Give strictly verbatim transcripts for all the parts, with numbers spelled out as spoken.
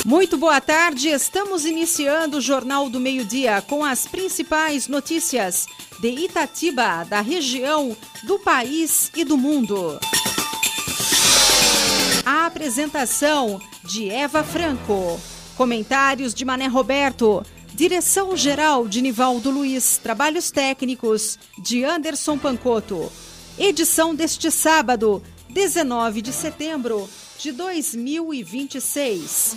Muito boa tarde, estamos iniciando o Jornal do Meio-Dia com as principais notícias de Itatiba, da região, do país e do mundo. A apresentação de Eva Franco, comentários de Mané Roberto, direção-geral de Nivaldo Luiz, trabalhos técnicos de Anderson Pancotto. Edição deste sábado, dezenove de setembro de dois mil e vinte e seis.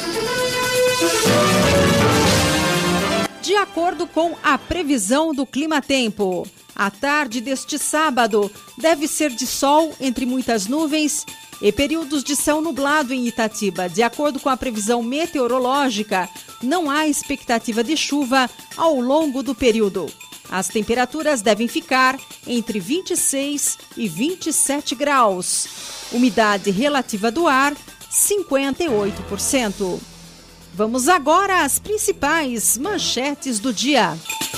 De acordo com a previsão do Climatempo, a tarde deste sábado deve ser de sol entre muitas nuvens e períodos de céu nublado em Itatiba. De acordo com a previsão meteorológica, não há expectativa de chuva ao longo do período. As temperaturas devem ficar entre vinte e seis e vinte e sete graus. Umidade relativa do ar, cinquenta e oito por cento. Vamos agora às principais manchetes do dia.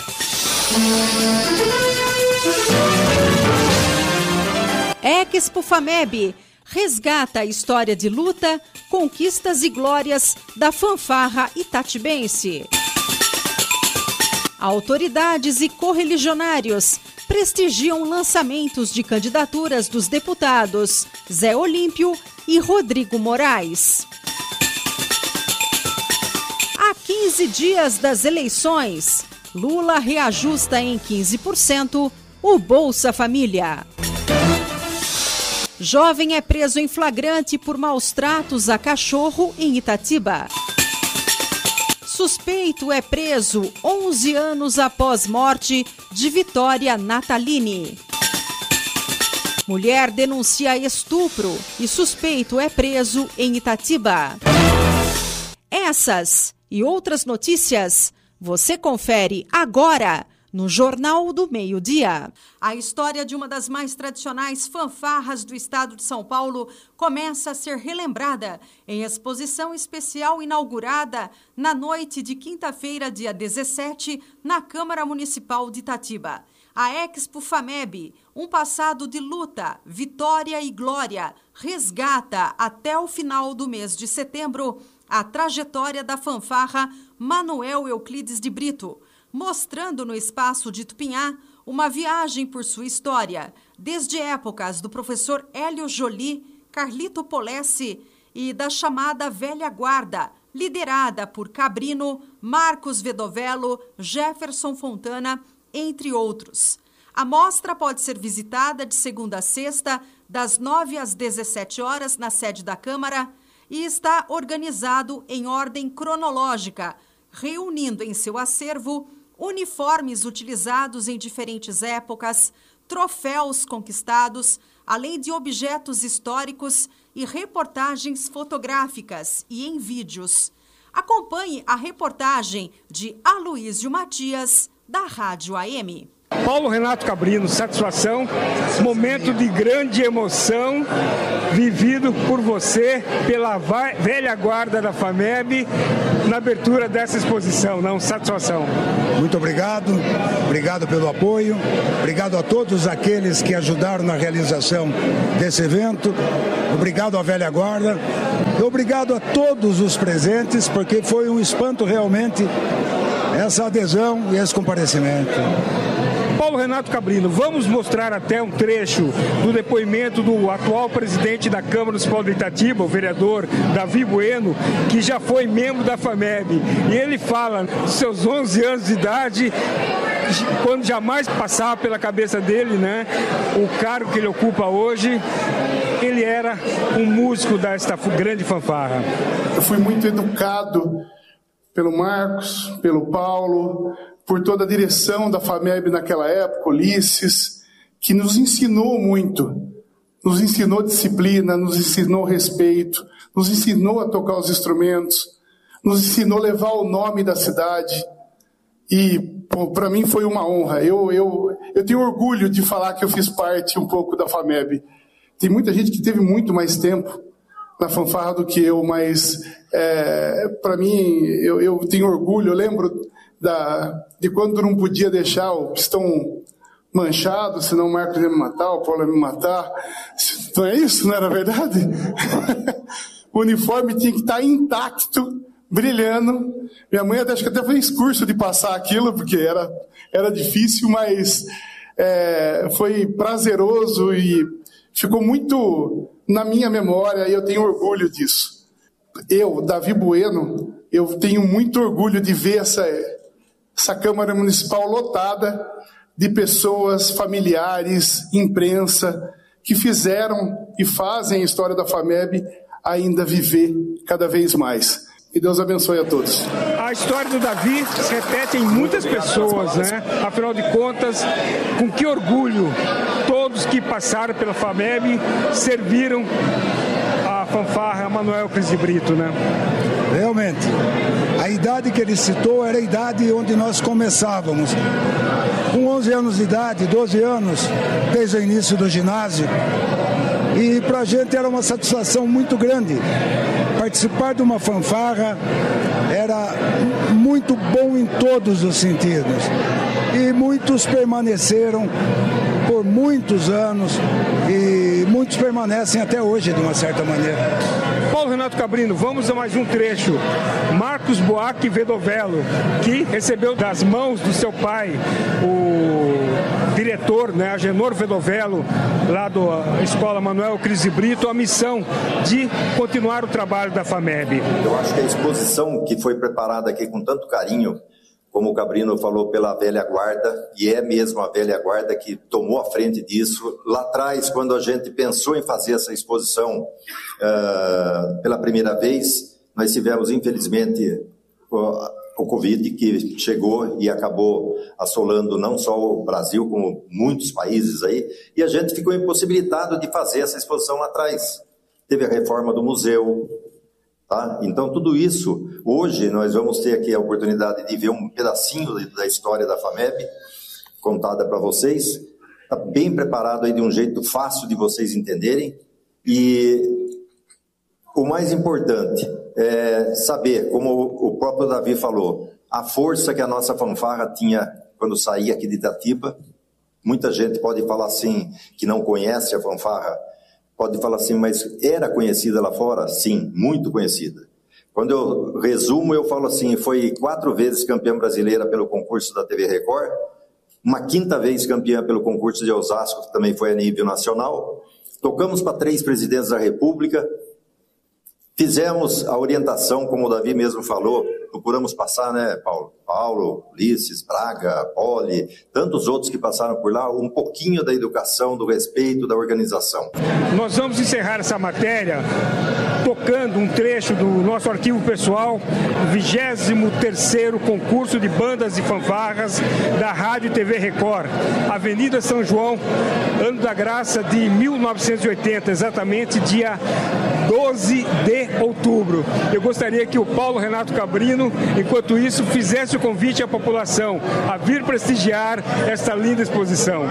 Expo FAMEB resgata a história de luta, conquistas e glórias da fanfarra itatibense. Autoridades e correligionários prestigiam lançamentos de candidaturas dos deputados Zé Olímpio e Rodrigo Moraes. Há quinze dias das eleições, Lula reajusta em quinze por cento o Bolsa Família. Jovem é preso em flagrante por maus tratos a cachorro em Itatiba. Suspeito é preso onze anos após morte de Vitória Natalini. Mulher denuncia estupro e suspeito é preso em Itatiba. Essas e outras notícias você confere agora no Jornal do Meio-Dia. A história de uma das mais tradicionais fanfarras do estado de São Paulo começa a ser relembrada em exposição especial inaugurada na noite de quinta-feira, dia dezessete, na Câmara Municipal de Itatiba. A Expo FAMEB, um passado de luta, vitória e glória, resgata até o final do mês de setembro a trajetória da fanfarra Manuel Euclides de Brito, mostrando no espaço de Tupinhá uma viagem por sua história, desde épocas do professor Hélio Joly, Carlito Polessi e da chamada Velha Guarda, liderada por Cabrino, Marcos Vedovello, Jefferson Fontana, entre outros. A mostra pode ser visitada de segunda a sexta, das nove às dezessete horas, na sede da Câmara, e está organizado em ordem cronológica, reunindo em seu acervo uniformes utilizados em diferentes épocas, troféus conquistados, além de objetos históricos e reportagens fotográficas e em vídeos. Acompanhe a reportagem de Aloísio Matias, da Rádio A M. Paulo Renato Cabrino, satisfação, momento de grande emoção vivido por você, pela velha guarda da FAMEB, na abertura dessa exposição, não? Satisfação. Muito obrigado, obrigado pelo apoio, obrigado a todos aqueles que ajudaram na realização desse evento, obrigado à velha guarda, e obrigado a todos os presentes, porque foi um espanto realmente essa adesão e esse comparecimento. Paulo Renato Cabrino, vamos mostrar até um trecho do depoimento do atual presidente da Câmara Municipal de Itatiba, o vereador Davi Bueno, que já foi membro da FAMEB. E ele fala dos seus onze anos de idade, quando jamais passava pela cabeça dele, né, o cargo que ele ocupa hoje. Ele era um músico desta grande fanfarra. Eu fui muito educado pelo Marcos, pelo Paulo, por toda a direção da FAMEB naquela época, Ulisses, que nos ensinou muito, nos ensinou disciplina, nos ensinou respeito, nos ensinou a tocar os instrumentos, nos ensinou a levar o nome da cidade. E para mim foi uma honra. Eu, eu, eu tenho orgulho de falar que eu fiz parte um pouco da FAMEB. Tem muita gente que teve muito mais tempo na fanfarra do que eu, mas é, para mim eu, eu tenho orgulho. Eu lembro Da, de quando não podia deixar o pistão manchado, senão o Marcos ia me matar, o Paulo ia me matar. Não é isso? Não era verdade? o uniforme tinha que estar intacto, brilhando. Minha mãe acho que até fez curso de passar aquilo, porque era, era difícil, mas é, foi prazeroso e ficou muito na minha memória e eu tenho orgulho disso. Eu, Davi Bueno, eu tenho muito orgulho de ver essa, essa Câmara Municipal lotada de pessoas, familiares, imprensa, que fizeram e fazem a história da FAMEB ainda viver cada vez mais. E Deus abençoe a todos. A história do Davi se repete em muitas pessoas, né? Afinal de contas, com que orgulho todos que passaram pela FAMEB serviram a fanfarra Manuel Cris de Brito, né? Realmente, a idade que ele citou era a idade onde nós começávamos. Com onze anos de idade, doze anos, desde o início do ginásio. E para a gente era uma satisfação muito grande. Participar de uma fanfarra era muito bom em todos os sentidos. E muitos permaneceram por muitos anos e muitos permanecem até hoje, de uma certa maneira. Paulo Renato Cabrino, vamos a mais um trecho. Marcos Boac Vedovello, que recebeu das mãos do seu pai, o diretor, né, Agenor Vedovello, lá da Escola Manuel Cris de Brito, a missão de continuar o trabalho da FAMEB. Eu acho que a exposição que foi preparada aqui com tanto carinho, como o Cabrino falou, pela velha guarda, e é mesmo a velha guarda que tomou a frente disso. Lá atrás, quando a gente pensou em fazer essa exposição uh, pela primeira vez, nós tivemos, infelizmente, o, o Covid, que chegou e acabou assolando não só o Brasil, como muitos países aí, e a gente ficou impossibilitado de fazer essa exposição lá atrás. Teve a reforma do museu. Tá? Então, tudo isso, hoje nós vamos ter aqui a oportunidade de ver um pedacinho da história da FAMEB contada para vocês. Está bem preparado aí de um jeito fácil de vocês entenderem. E o mais importante é saber, como o próprio Davi falou, a força que a nossa fanfarra tinha quando saía aqui de Itatiba. Muita gente pode falar assim, que não conhece a fanfarra, pode falar assim, mas era conhecida lá fora? Sim, muito conhecida. Quando eu resumo, eu falo assim, foi quatro vezes campeã brasileira pelo concurso da T V Record, uma quinta vez campeã pelo concurso de Osasco, que também foi a nível nacional. Tocamos para três presidentes da República, fizemos a orientação, como o Davi mesmo falou, procuramos passar, né, Paulo? Paulo, Ulisses, Braga, Poli, tantos outros que passaram por lá, um pouquinho da educação, do respeito, da organização. Nós vamos encerrar essa matéria tocando um trecho do nosso arquivo pessoal, o vigésimo terceiro concurso de bandas e fanfarras da Rádio T V Record, Avenida São João, ano da graça de mil novecentos e oitenta, exatamente dia doze de outubro. Eu gostaria que o Paulo Renato Cabrino, enquanto isso, fizesse o convite à população a vir prestigiar esta linda exposição.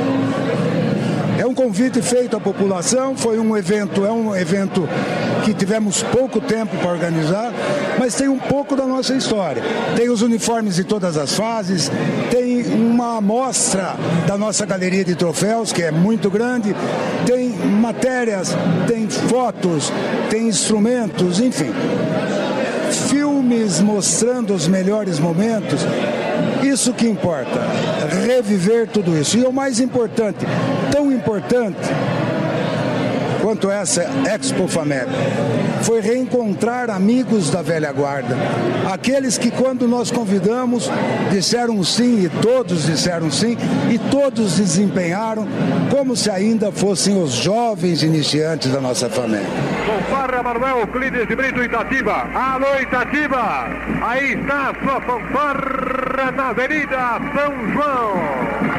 É um convite feito à população, foi um evento, é um evento que tivemos pouco tempo para organizar, mas tem um pouco da nossa história. Tem os uniformes de todas as fases, tem uma amostra da nossa galeria de troféus, que é muito grande, tem matérias, tem fotos, tem instrumentos, enfim. Filmes mostrando os melhores momentos, isso que importa, reviver tudo isso. E o mais importante, tão importante quanto essa Expo FAMEB, foi reencontrar amigos da velha guarda, aqueles que quando nós convidamos disseram sim e todos disseram sim e todos desempenharam como se ainda fossem os jovens iniciantes da nossa FAMEB. Fanfarra Manuel Cris de Brito, Itatiba. Alô, Itatiba! Aí está a sua fanfarra na Avenida São João.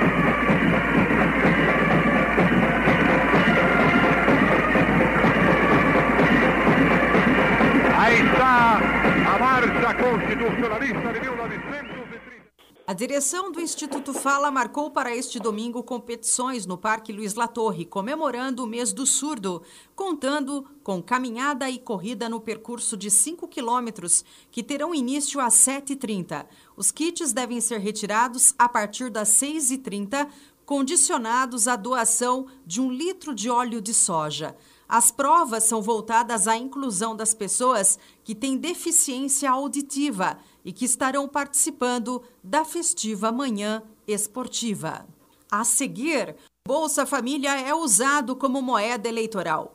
Aí está a Marcha Constitucionalista de mil novecentos e trinta. A direção do Instituto Fala marcou para este domingo competições no Parque Luiz Latorre, comemorando o mês do surdo, contando com caminhada e corrida no percurso de cinco quilômetros, que terão início às sete e trinta. Os kits devem ser retirados a partir das seis e trinta, condicionados à doação de um litro de óleo de soja. As provas são voltadas à inclusão das pessoas que têm deficiência auditiva e que estarão participando da festiva Manhã Esportiva. A seguir, Bolsa Família é usado como moeda eleitoral.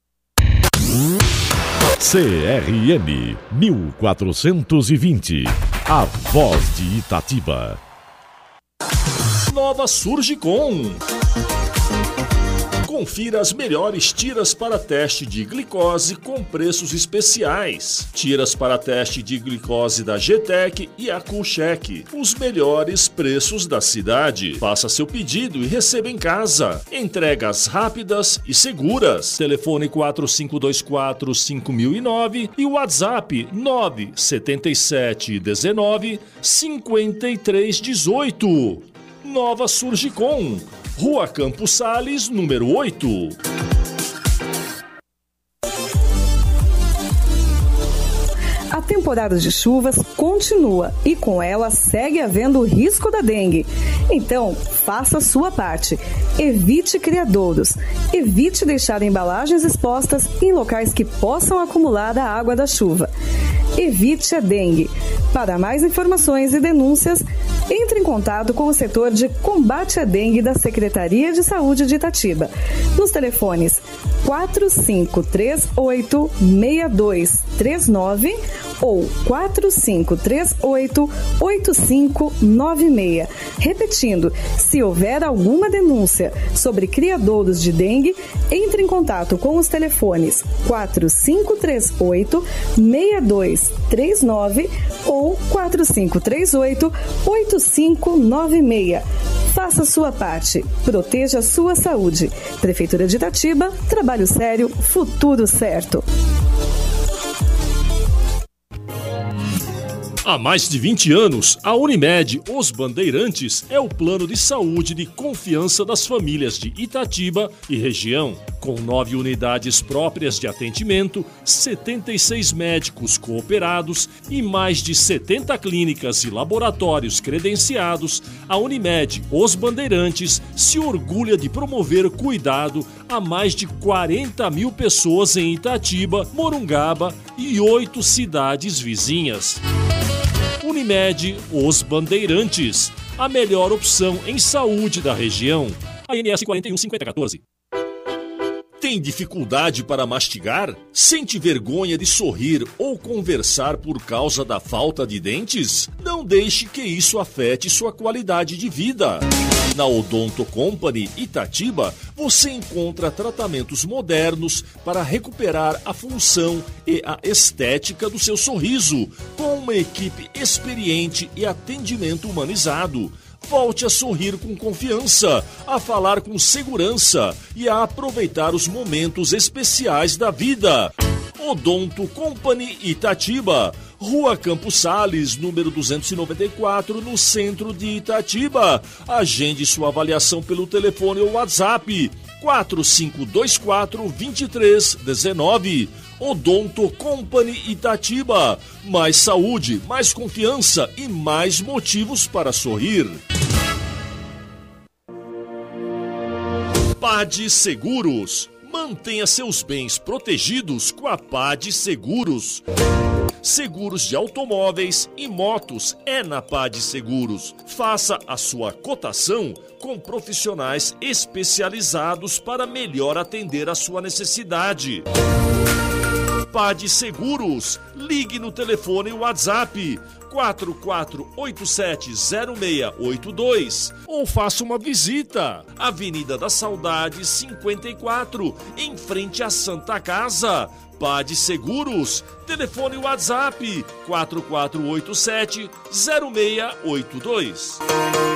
C R M mil quatrocentos e vinte, a voz de Itatiba. Nova Surgicom. Confira as melhores tiras para teste de glicose com preços especiais. Tiras para teste de glicose da G-Tec e a Coolcheck. Os melhores preços da cidade. Faça seu pedido e receba em casa. Entregas rápidas e seguras. Telefone quatro cinco dois quatro, cinco mil e nove e o WhatsApp nove sete sete um nove, cinco três um oito. Nova Surgicom. Rua Campos Sales, número oito. A temporada de chuvas continua e com ela segue havendo o risco da dengue. Então, faça a sua parte. Evite criadouros. Evite deixar embalagens expostas em locais que possam acumular a água da chuva. Evite a dengue. Para mais informações e denúncias, entre em contato com o setor de combate à dengue da Secretaria de Saúde de Itatiba, nos telefones quatro cinco três oito, seis dois três nove ou quatro cinco três oito, oito cinco nove seis. Repetindo, se houver alguma denúncia sobre criadouros de dengue, entre em contato com os telefones quatro cinco três oito, seis dois três nove ou quatro cinco três oito, oito cinco nove seis. Faça a sua parte. Proteja a sua saúde. Prefeitura de Itatiba, trabalho sério, futuro certo. Há mais de vinte anos, a Unimed Os Bandeirantes é o plano de saúde de confiança das famílias de Itatiba e região. Com nove unidades próprias de atendimento, setenta e seis médicos cooperados e mais de setenta clínicas e laboratórios credenciados, a Unimed Os Bandeirantes se orgulha de promover cuidado a mais de quarenta mil pessoas em Itatiba, Morungaba e oito cidades vizinhas. Unimed Os Bandeirantes, a melhor opção em saúde da região. A N S quatro um cinco zero um quatro. Tem dificuldade para mastigar? Sente vergonha de sorrir ou conversar por causa da falta de dentes? Não deixe que isso afete sua qualidade de vida. Na Odonto Company Itatiba, você encontra tratamentos modernos para recuperar a função e a estética do seu sorriso, com uma equipe experiente e atendimento humanizado. Volte a sorrir com confiança, a falar com segurança e a aproveitar os momentos especiais da vida. Odonto Company Itatiba, Rua Campos Sales, número duzentos e noventa e quatro, no centro de Itatiba. Agende sua avaliação pelo telefone ou WhatsApp quatro cinco dois quatro, dois três um nove. Odonto Company Itatiba. Mais saúde, mais confiança e mais motivos para sorrir. Pade Seguros. Mantenha seus bens protegidos com a Pade Seguros. Seguros de automóveis e motos é na Pade Seguros. Faça a sua cotação com profissionais especializados para melhor atender a sua necessidade. Pade Seguros. Ligue no telefone WhatsApp quatro quatro oito sete zero seis oito dois ou faça uma visita. Avenida da Saudade cinquenta e quatro, em frente à Santa Casa. Pade Seguros. Telefone WhatsApp quatro quatro oito sete zero seis oito dois.